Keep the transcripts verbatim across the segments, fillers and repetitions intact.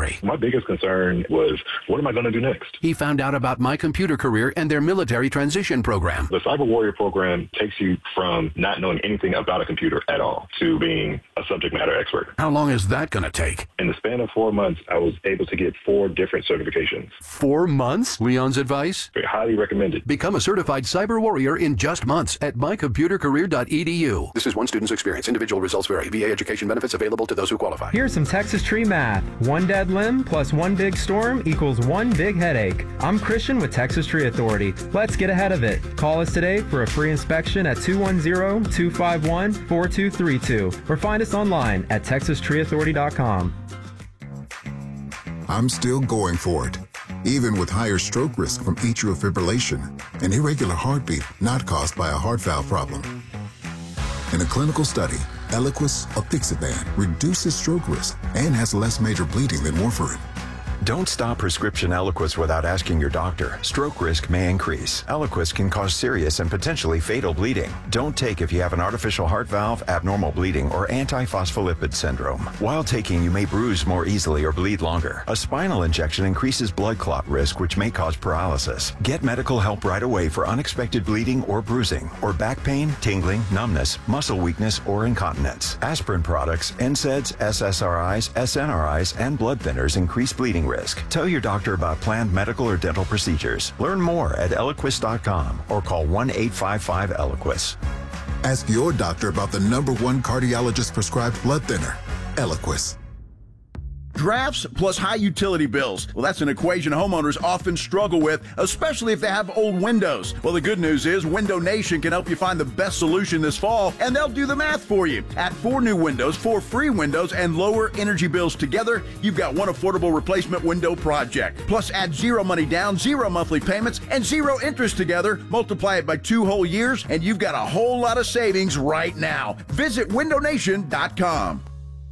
Valley. My biggest concern was, what am I going to do next? He found out about My Computer Career and their military transition program. The Cyber Warrior program takes you from not knowing anything about a computer at all to being a subject matter expert. How long is that going to take? In the span of four months, I was able to get four different certifications. Four months? Leon's advice? Very highly recommended. Become a certified cyber warrior in just months at my computer career dot e d u. This is one student's experience. Individual results vary. V A education benefits available to those who qualify. Here's some Texas tree math. One dead limb plus one big storm equals one big headache. I'm Christian with Texas Tree Authority. Let's get ahead of it. Call us today for a free inspection at two one zero, two five one, four two three two or find us online at texas tree authority dot com. I'm still going for it, even with higher stroke risk from atrial fibrillation, an irregular heartbeat not caused by a heart valve problem. In a clinical study, Eliquis apixaban reduces stroke risk and has less major bleeding than warfarin. Don't stop prescription Eliquis without asking your doctor. Stroke risk may increase. Eliquis can cause serious and potentially fatal bleeding. Don't take if you have an artificial heart valve, abnormal bleeding, or antiphospholipid syndrome. While taking, you may bruise more easily or bleed longer. A spinal injection increases blood clot risk, which may cause paralysis. Get medical help right away for unexpected bleeding or bruising, or back pain, tingling, numbness, muscle weakness, or incontinence. Aspirin products, N SAIDs, S S R Is, S N R Is, and blood thinners increase bleeding risk. Tell your doctor about planned medical or dental procedures. Learn more at eliquis dot com or call one eight five five Eliquis. Ask your doctor about the number one cardiologist prescribed blood thinner, Eliquis. Drafts plus high utility bills. Well, that's an equation homeowners often struggle with, especially if they have old windows. Well, the good news is Window Nation can help you find the best solution this fall, and they'll do the math for you. Add four new windows, four free windows, and lower energy bills together, you've got one affordable replacement window project. Plus, add zero money down, zero monthly payments, and zero interest together. Multiply it by two whole years, and you've got a whole lot of savings right now. Visit window nation dot com.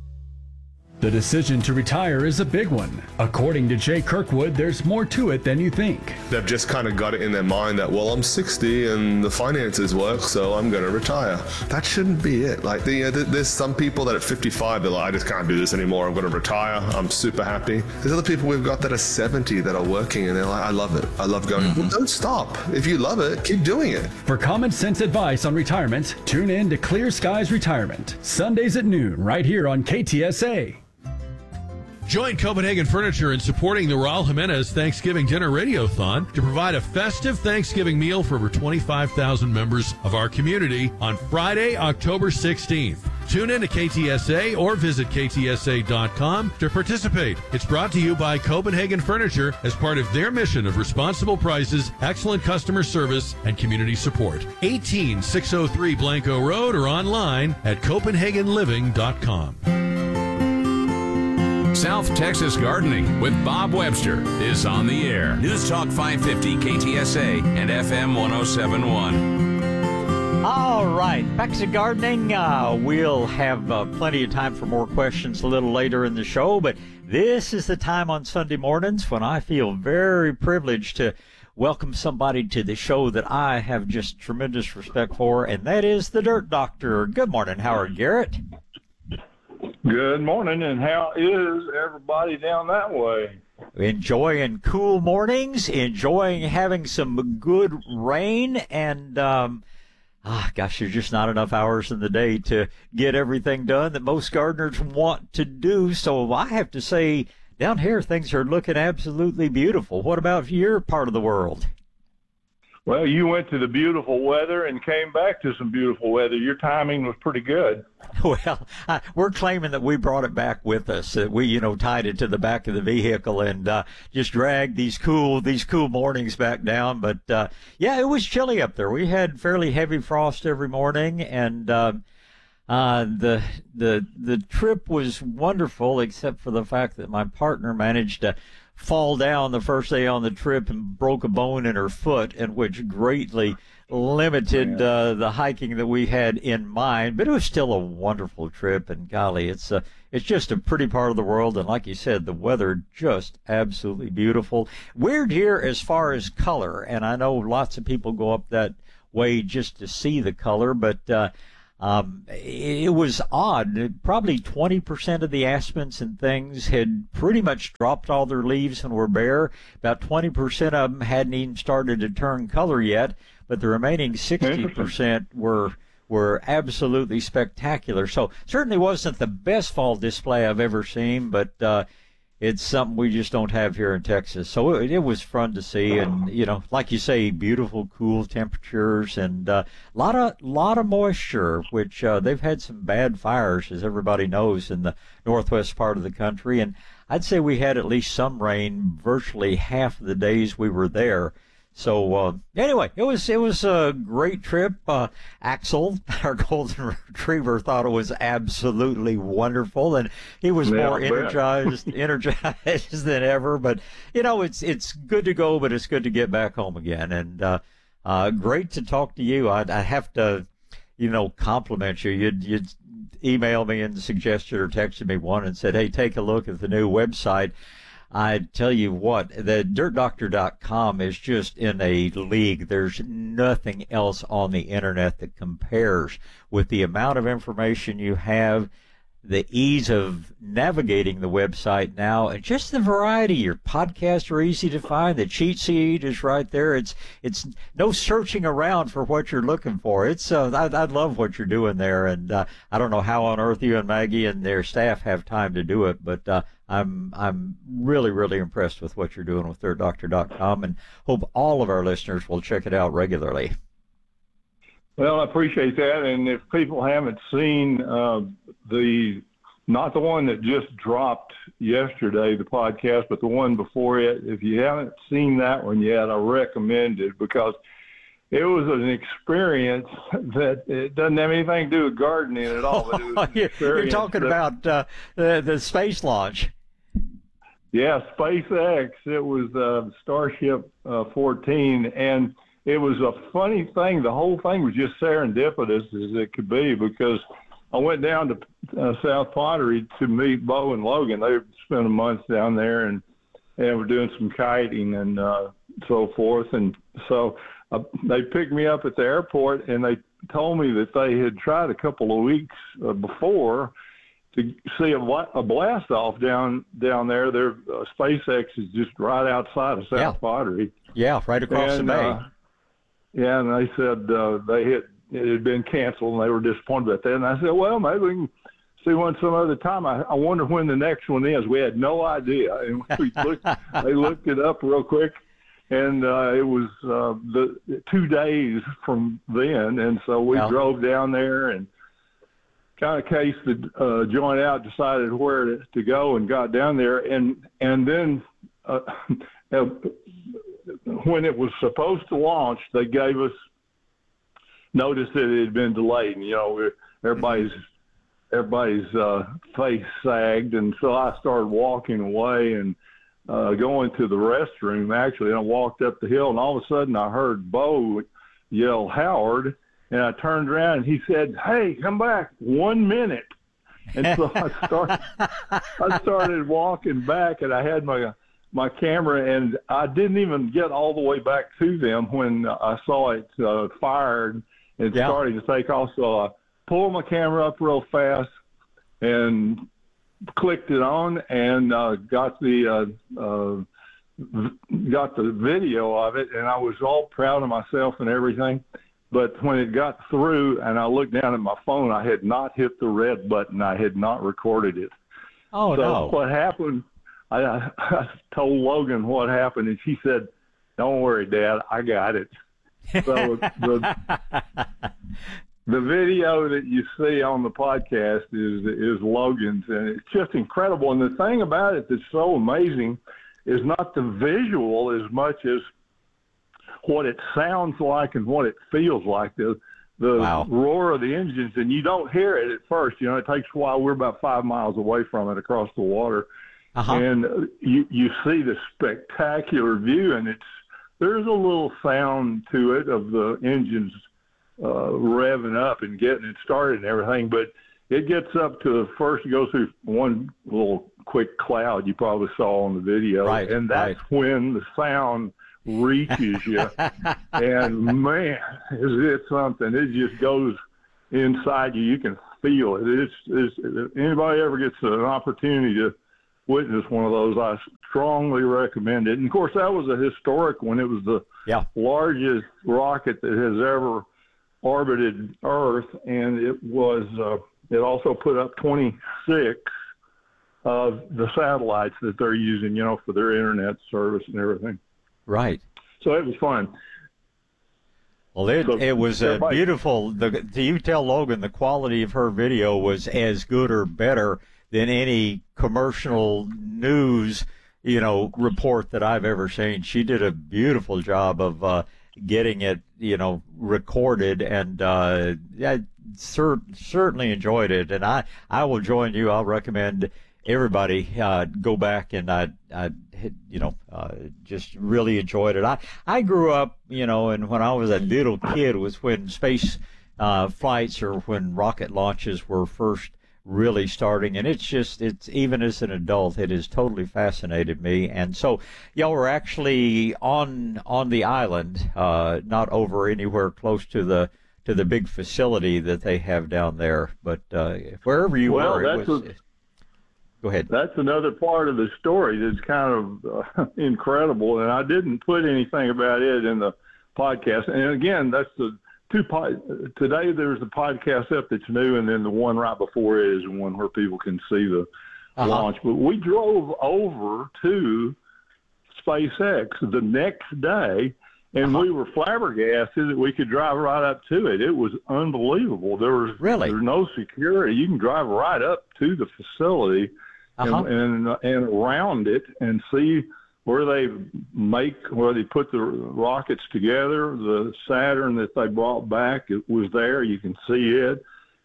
The decision to retire is a big one. According to Jay Kirkwood, there's more to it than you think. They've just kind of got it in their mind that, well, I'm sixty and the finances work, so I'm going to retire. That shouldn't be it. Like, the, you know, there's some people that at fifty-five, they're like, I just can't do this anymore. I'm going to retire. I'm super happy. There's other people we've got that are seventy that are working and they're like, I love it. I love going. Mm-hmm. Well, don't stop. If you love it, keep doing it. For common sense advice on retirement, tune in to Clear Skies Retirement, Sundays at noon, right here on K T S A. Join Copenhagen Furniture in supporting the Raul Jimenez Thanksgiving Dinner Radiothon to provide a festive Thanksgiving meal for over twenty-five thousand members of our community on Friday, October sixteenth. Tune in to K T S A or visit K T S A dot com to participate. It's brought to you by Copenhagen Furniture as part of their mission of responsible prices, excellent customer service, and community support. eighteen six oh three Blanco Road or online at copenhagen living dot com. South Texas Gardening with Bob Webster is on the air. News Talk five fifty K T S A and F M one oh seven point one. All right, back to gardening. Uh, we'll have uh, plenty of time for more questions a little later in the show, but this is the time on Sunday mornings when I feel very privileged to welcome somebody to the show that I have just tremendous respect for, and that is the Dirt Doctor. Good morning, Howard Garrett. Good morning, and how is everybody down that way? Enjoying cool mornings, enjoying having some good rain, and, um, ah, gosh, there's just not enough hours in the day to get everything done that most gardeners want to do. So I have to say, down here, things are looking absolutely beautiful. What about your part of the world? Well, you went to the beautiful weather and came back to some beautiful weather. Your timing was pretty good. Well, uh, we're claiming that we brought it back with us. That we, you know, tied it to the back of the vehicle and uh, just dragged these cool these cool mornings back down. But uh, yeah, it was chilly up there. We had fairly heavy frost every morning, and uh, uh, the the the trip was wonderful, except for the fact that my partner managed to fall down the first day on the trip and broke a bone in her foot, and which greatly limited uh, the hiking that we had in mind. But it was still a wonderful trip, and golly, it's a, it's just a pretty part of the world, and like you said, the weather just absolutely beautiful. Weird here as far as color, and I know lots of people go up that way just to see the color, but uh, Um, it was odd. Probably twenty percent of the aspens and things had pretty much dropped all their leaves and were bare. About twenty percent of them hadn't even started to turn color yet, but the remaining sixty percent were were absolutely spectacular. So certainly wasn't the best fall display I've ever seen, but uh, it's something we just don't have here in Texas. So it, it was fun to see, and you know, like you say, beautiful, cool temperatures, and a uh, lot of lot of moisture. Which uh, they've had some bad fires, as everybody knows, in the northwest part of the country, and I'd say we had at least some rain virtually half of the days we were there. So uh, anyway, it was it was a great trip. Uh, Axel, our golden retriever, thought it was absolutely wonderful, and he was yeah, more energized energized than ever. But you know, it's it's good to go, but it's good to get back home again. And uh, uh, great to talk to you. I, I have to, you know, compliment you. You'd you'd email me and suggested or texted me one and said, "Hey, take a look at the new website." I tell you what, the dirt doctor dot com is just in a league. There's nothing else on the internet that compares with the amount of information you have, the ease of navigating the website now, and just the variety. Your podcasts are easy to find. The cheat sheet is right there. It's it's no searching around for what you're looking for. It's uh, I, I love what you're doing there, and uh, I don't know how on earth you and Maggie and their staff have time to do it, but uh, I'm I'm really really impressed with what you're doing with dirt doctor dot com, and hope all of our listeners will check it out regularly. Well, I appreciate that. And if people haven't seen uh, the, not the one that just dropped yesterday, the podcast, but the one before it, if you haven't seen that one yet, I recommend it, because it was an experience that it doesn't have anything to do with gardening at all. But it was an You're talking that, about uh, the, the space launch. Yeah, SpaceX. It was uh, Starship uh, fourteen, and it was a funny thing. The whole thing was just serendipitous as it could be, because I went down to uh, South Pottery to meet Bo and Logan. They spent a month down there, and and were doing some kiting and uh, so forth. And so uh, they picked me up at the airport, and they told me that they had tried a couple of weeks uh, before to see a, a blast off down down there. Their uh, SpaceX is just right outside of South yeah. Pottery. Yeah, right across and, the bay. Uh, yeah, and they said uh, they had it had been canceled, and they were disappointed about that. And I said, well, maybe we can see one some other time. I, I wonder when the next one is. We had no idea. And we looked, they looked it up real quick, and uh, it was uh, the two days from then. And so we yeah. drove down there and kind of cased the uh, joint out, decided where to, to go, and got down there. And and then uh, when it was supposed to launch, they gave us notice that it had been delayed. And, you know, everybody's everybody's uh, face sagged, and so I started walking away and uh, going to the restroom, actually. And I walked up the hill, and all of a sudden I heard Bo yell, "Howard!" And I turned around, and he said, "Hey, come back, one minute." And so I started, I started walking back, and I had my my camera, and I didn't even get all the way back to them when I saw it uh, fired and yeah. starting to take off. So I pulled my camera up real fast and clicked it on, and uh, got the uh, uh, got the video of it, and I was all proud of myself and everything. But when it got through and I looked down at my phone, I had not hit the red button. I had not recorded it. Oh, so no. What happened, I, I told Logan what happened, and she said, "Don't worry, Dad, I got it." So the, the video that you see on the podcast is is Logan's, and it's just incredible. And the thing about it that's so amazing is not the visual as much as what it sounds like and what it feels like. The the wow. roar of the engines, and you don't hear it at first. You know, it takes a while. We're about five miles away from it across the water. Uh-huh. And you you see the spectacular view, and it's there's a little sound to it of the engines uh, revving up and getting it started and everything. But it gets up to first, it goes through one little quick cloud you probably saw on the video, right, and that's right. when the sound reaches you. And man, is it something? It just goes inside you. You can feel it. It's, it's if anybody ever gets an opportunity to witness one of those, I strongly recommend it. And of course, that was a historic one. It was the yeah. largest rocket that has ever orbited Earth, and it was. Uh, it also put up twenty-six of the satellites that they're using, you know, for their internet service and everything. Right. So it was fun. Well, it, so it was a everybody, beautiful. The, do you tell Logan the quality of her video was as good or better than any commercial news, you know, report that I've ever seen? She did a beautiful job of uh, getting it, you know, recorded, and uh, I cer- certainly enjoyed it. And I, I will join you. I'll recommend everybody uh, go back and I, I, you know, uh, just really enjoyed it. I, I grew up, you know, and when I was a little kid was when space uh, flights or when rocket launches were first really starting, and it's just, it's even as an adult, it has totally fascinated me. And so y'all were actually on on the island, uh, not over anywhere close to the to the big facility that they have down there, but uh, wherever you well, were, it that's was. A- Go ahead. That's another part of the story that's kind of uh, incredible, and I didn't put anything about it in the podcast. And again, that's the two pod. Today there's a podcast up that's new, and then the one right before it is one where people can see the uh-huh. launch. But we drove over to SpaceX the next day, and uh-huh. we were flabbergasted that we could drive right up to it. It was unbelievable. There was really there's no security. You can drive right up to the facility. Uh-huh. And, and and around it and see where they make, where they put the rockets together. The Saturn that they brought back, it was there. You can see it.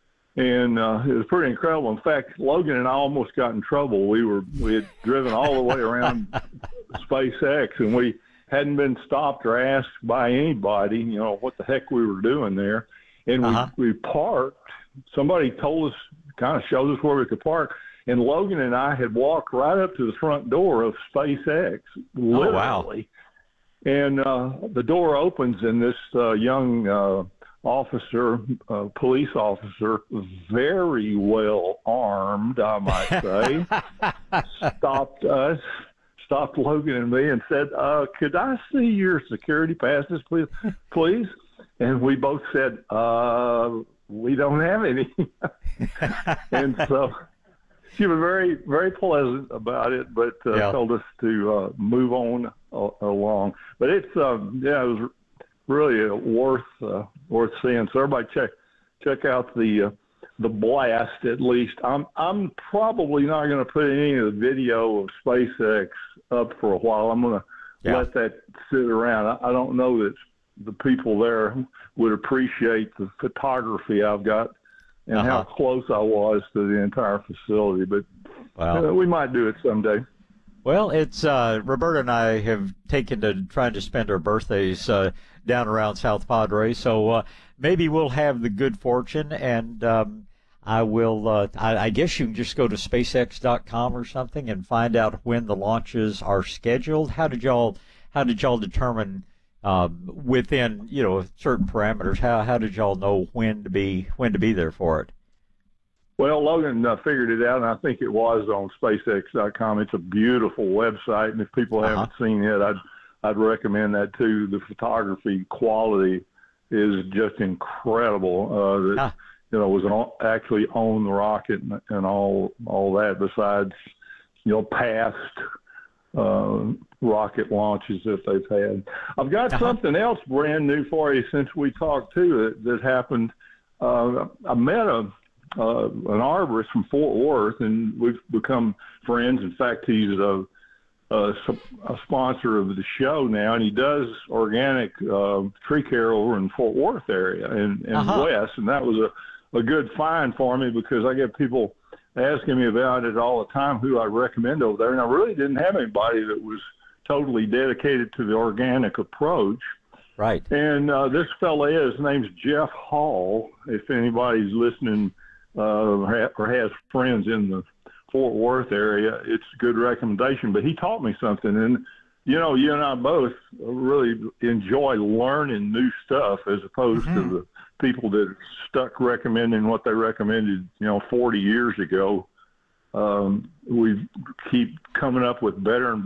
And uh, it was pretty incredible. In fact, Logan and I almost got in trouble. We were we had driven all the way around SpaceX, and we hadn't been stopped or asked by anybody, you know, what the heck we were doing there. And uh-huh. we, we parked. Somebody told us, kind of showed us where we could park. And Logan and I had walked right up to the front door of SpaceX, literally. Oh, wow. And uh, the door opens, and this uh, young uh, officer, uh, police officer, very well armed, I might say, stopped us, stopped Logan and me, and said, uh, "Could I see your security passes, please?" please? And we both said, uh, "We don't have any." And so she was very, very pleasant about it, but uh, yeah. told us to uh, move on uh, along. But it's, um, yeah, it was really uh, worth uh, worth seeing. So everybody check check out the uh, the blast at least. I'm I'm probably not going to put any of the video of SpaceX up for a while. I'm going to yeah. let that sit around. I, I don't know that the people there would appreciate the photography I've got and uh-huh. how close I was to the entire facility, but wow. uh, we might do it someday. Well, it's uh, Roberta and I have taken to trying to spend our birthdays uh, down around South Padre, so uh, maybe we'll have the good fortune, and um, I will. Uh, I, I guess you can just go to SpaceX dot com or something and find out when the launches are scheduled. How did y'all? How did y'all determine? Um, within, you know, certain parameters, how how did y'all know when to be when to be there for it? Well, Logan uh, figured it out, and I think it was on SpaceX dot com. It's a beautiful website, and if people uh-huh. haven't seen it, I'd I'd recommend that too. The photography quality is just incredible. Uh, that huh. you know was on, actually on the rocket and, and all all that. Besides, you know, past. Uh, rocket launches that they've had. I've got uh-huh. something else brand new for you since we talked too that, that happened. Uh, I met a uh, an arborist from Fort Worth, and we've become friends. In fact, he's a, a, a sponsor of the show now, and he does organic uh, tree care over in Fort Worth area and, and uh-huh. West, and that was a, a good find for me because I get people asking me about it all the time, who I recommend over there. And I really didn't have anybody that was totally dedicated to the organic approach. Right. And uh, this fella is, his name's Jeff Hall. If anybody's listening uh, or has friends in the Fort Worth area, it's a good recommendation. But he taught me something. And you know, you and I both really enjoy learning new stuff as opposed mm-hmm. to the people that are stuck recommending what they recommended, you know, forty years ago. Um, we keep coming up with better and